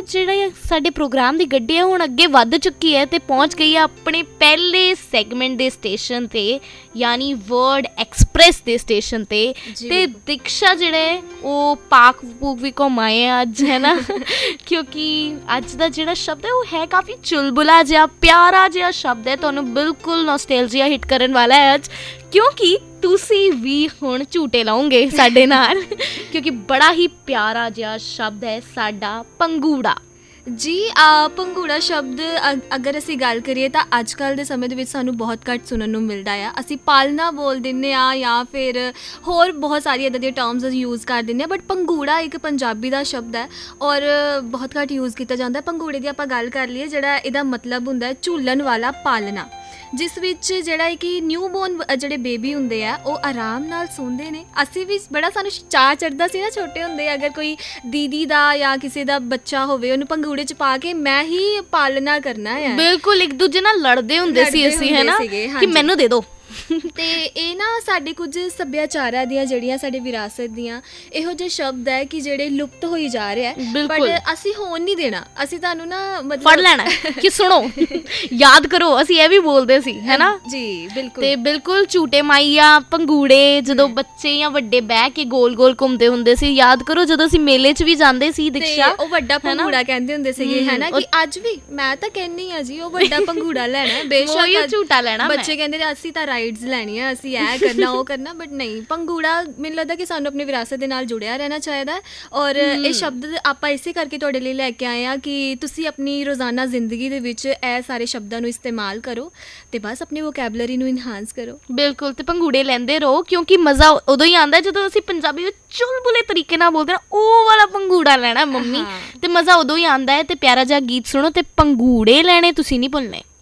ਜਿਹੜੇ ਸਾਡੇ ਪ੍ਰੋਗਰਾਮ ਦੀ ਗੱਡੀ ਹੈ ਹੁਣ ਅੱਗੇ ਵੱਧ ਚੁੱਕੀ ਹੈ ਅਤੇ ਪਹੁੰਚ ਗਈ ਹੈ ਆਪਣੇ ਪਹਿਲੇ ਸੈਗਮੈਂਟ ਦੇ ਸਟੇਸ਼ਨ 'ਤੇ, ਯਾਨੀ ਵਰਡ ਐਕਸਪ੍ਰੈਸ ਦੇ ਸਟੇਸ਼ਨ 'ਤੇ। ਅਤੇ ਦਿਕਸ਼ਾ ਜਿਹੜੇ ਉਹ ਪਾਕ ਪੂਕ ਵੀ ਘੁੰਮਾਏ ਆ ਅੱਜ, ਹੈ ਨਾ, ਕਿਉਂਕਿ ਅੱਜ ਦਾ ਜਿਹੜਾ ਸ਼ਬਦ ਹੈ ਉਹ ਹੈ ਕਾਫੀ ਚੁਲਬੁਲਾ ਜਿਹਾ, ਪਿਆਰਾ ਜਿਹਾ ਸ਼ਬਦ ਹੈ, ਤੁਹਾਨੂੰ ਬਿਲਕੁਲ ਨੋਸਟੈਲਜੀਆ ਹਿੱਟ ਕਰਨ ਵਾਲਾ ਹੈ ਅੱਜ, ਕਿਉਂਕਿ ਤੁਸੀਂ ਵੀ ਹੁਣ ਝੂਟੇ ਲਾਓਗੇ ਸਾਡੇ ਨਾਲ, ਕਿਉਂਕਿ ਬੜਾ ਹੀ ਪਿਆਰਾ ਜਿਹਾ ਸ਼ਬਦ ਹੈ ਸਾਡਾ ਪੰਗੂੜਾ। ਜੀ ਪੰਗੂੜਾ ਸ਼ਬਦ ਅਗਰ ਅਸੀਂ ਗੱਲ ਕਰੀਏ ਤਾਂ ਅੱਜ ਕੱਲ੍ਹ ਦੇ ਸਮੇਂ ਦੇ ਵਿੱਚ ਸਾਨੂੰ ਬਹੁਤ ਘੱਟ ਸੁਣਨ ਨੂੰ ਮਿਲਦਾ ਆ। ਅਸੀਂ ਪਾਲਣਾ ਬੋਲ ਦਿੰਦੇ ਹਾਂ ਜਾਂ ਫਿਰ ਹੋਰ ਬਹੁਤ ਸਾਰੀਆਂ ਇੱਦਾਂ ਦੀਆਂ ਟਰਮਸ ਅਸੀਂ ਯੂਜ਼ ਕਰ ਦਿੰਦੇ ਹਾਂ, ਬਟ ਪੰਗੂੜਾ ਇੱਕ ਪੰਜਾਬੀ ਦਾ ਸ਼ਬਦ ਹੈ ਔਰ ਬਹੁਤ ਘੱਟ ਯੂਜ਼ ਕੀਤਾ ਜਾਂਦਾ। ਪੰਗੂੜੇ ਦੀ ਆਪਾਂ ਗੱਲ ਕਰ ਲਈਏ, ਜਿਹੜਾ ਇਹਦਾ ਮਤਲਬ ਹੁੰਦਾ ਹੈ ਝੂਲਣ ਵਾਲਾ ਪਾਲਣਾ, ਜਿਸ ਵਿੱਚ ਜਿਹੜਾ ਹੈ ਕਿ ਨਿਊ ਬੋਰਨ ਜਿਹੜੇ ਬੇਬੀ ਹੁੰਦੇ ਆ ਉਹ ਆਰਾਮ ਨਾਲ ਸੌਂਦੇ ਨੇ। ਅਸੀਂ ਵੀ ਬੜਾ ਸਾਨੂੰ ਚਾਅ ਚੜ੍ਹਦਾ ਸੀ ਨਾ ਛੋਟੇ ਹੁੰਦੇ, ਅਗਰ ਕੋਈ ਦੀਦੀ ਦਾ ਜਾਂ ਕਿਸੇ ਦਾ ਬੱਚਾ ਹੋਵੇ ਉਹਨੂੰ ਪੰਗੂੜੇ 'ਚ ਪਾ ਕੇ ਮੈਂ ਹੀ ਪਾਲਣਾ ਕਰਨਾ ਹੈ। ਬਿਲਕੁਲ, ਇੱਕ ਦੂਜੇ ਨਾਲ ਲੜਦੇ ਹੁੰਦੇ ਸੀ ਅਸੀਂ, ਹੈ ਨਾ, ਕਿ ਮੈਨੂੰ ਦੇ ਦਿਓ। ਅਤੇ ਇਹ ਨਾ ਸਾਡੇ ਕੁਝ ਸੱਭਿਆਚਾਰਾਂ ਦੀਆਂ ਜਿਹੜੀਆਂ ਸਾਡੇ ਵਿਰਾਸਤ ਦੀਆਂ ਇਹੋ ਜਿਹੇ ਸ਼ਬਦ ਹੈ ਕਿ ਜਿਹੜੇ ਲੁਪਤ ਹੋਈ ਜਾ ਰਹੇ ਹੈ, ਬਟ ਅਸੀਂ ਹੋਣ ਨਹੀਂ ਦੇਣਾ। ਅਸੀਂ ਤੁਹਾਨੂੰ ਨਾ ਮਤਲਬ ਫੜ ਲੈਣਾ ਕਿ ਸੁਣੋ, ਯਾਦ ਕਰੋ, ਅਸੀਂ ਇਹ ਵੀ ਬੋਲਦੇ ਸੀ, ਹੈ ਨਾ। ਜੀ ਬਿਲਕੁਲ। ਤੇ ਬਿਲਕੁਲ ਝੂਟੇ ਮਾਈਆ ਪੰਗੂੜੇ, ਜਦੋਂ ਬੱਚੇ ਜਾਂ ਵੱਡੇ ਬਹਿ ਕੇ ਗੋਲ ਗੋਲ ਘੁੰਮਦੇ ਹੁੰਦੇ ਸੀ, ਯਾਦ ਕਰੋ ਜਦੋਂ ਅਸੀਂ ਮੇਲੇ 'ਚ ਵੀ ਜਾਂਦੇ ਸੀ ਦਿਕਸ਼ਾ, ਉਹ ਵੱਡਾ ਪੰਗੂੜਾ ਕਹਿੰਦੇ ਹੁੰਦੇ ਸੀਗੇ, ਹੈ ਨਾ, ਕਿ ਅੱਜ ਵੀ ਮੈਂ ਤਾਂ ਕਹਿੰਦੀ ਹਾਂ ਜੀ ਉਹ ਵੱਡਾ ਪੰਗੂੜਾ ਲੈਣਾ, ਬੇਸ਼ੱਕ ਝੂਟਾ ਲੈਣਾ। ਬੱਚੇ ਕਹਿੰਦੇ ਨੇ ਅਸੀਂ ਤਾਂ ਰਾਈਡਸ ਲੈਣੀਆਂ, ਅਸੀਂ ਇਹ ਕਰਨਾ ਉਹ ਕਰਨਾ, ਬਟ ਨਹੀਂ, ਪੰਗੂੜਾ ਮੈਨੂੰ ਲੱਗਦਾ ਕਿ ਸਾਨੂੰ ਆਪਣੀ ਵਿਰਾਸਤ ਦੇ ਨਾਲ ਜੁੜਿਆ ਰਹਿਣਾ ਚਾਹੀਦਾ। ਔਰ ਇਹ ਸ਼ਬਦ ਆਪਾਂ ਇਸੇ ਕਰਕੇ ਤੁਹਾਡੇ ਲਈ ਲੈ ਕੇ ਆਏ ਹਾਂ ਕਿ ਤੁਸੀਂ ਆਪਣੀ ਰੋਜ਼ਾਨਾ ਜ਼ਿੰਦਗੀ ਦੇ ਵਿੱਚ ਇਹ ਸਾਰੇ ਸ਼ਬਦਾਂ ਨੂੰ ਇਸਤੇਮਾਲ ਕਰੋ ਅਤੇ ਬਸ ਆਪਣੀ ਵੋਕੈਬਲਰੀ ਨੂੰ ਇਨਹਾਂਸ ਕਰੋ। ਬਿਲਕੁਲ, ਅਤੇ ਪੰਗੂੜੇ ਲੈਂਦੇ ਰਹੋ, ਕਿਉਂਕਿ ਮਜ਼ਾ ਉਦੋਂ ਹੀ ਆਉਂਦਾ ਜਦੋਂ ਅਸੀਂ ਪੰਜਾਬੀ ਵਿੱਚ ਚੁਲਬੁਲੇ ਤਰੀਕੇ ਨਾਲ ਬੋਲਦੇ ਹਾਂ, ਉਹ ਵਾਲਾ ਪੰਗੂੜਾ ਲੈਣਾ ਮੰਮੀ, ਅਤੇ ਮਜ਼ਾ ਉਦੋਂ ਹੀ ਆਉਂਦਾ ਹੈ। ਅਤੇ ਪਿਆਰਾ ਜਿਹਾ ਗੀਤ ਸੁਣੋ ਅਤੇ ਪੰਗੂੜੇ ਲੈਣੇ ਤੁਸੀਂ ਨਹੀਂ ਭੁੱਲਣੇ।